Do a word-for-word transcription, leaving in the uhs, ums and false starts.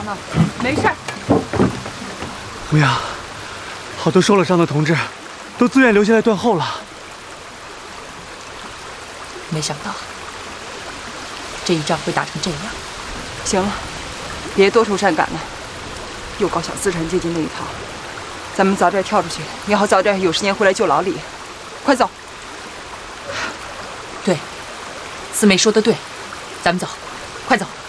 呢，没事。 无恙，好多受了伤的同志，都自愿留下来断后了。 没想到这一仗会打成这样。 行了，别多愁善感了，又搞小资产阶级那一套，咱们早点跳出去，也好早点有时间回来救老李。快走！ 对，四妹说的对，咱们走，快走。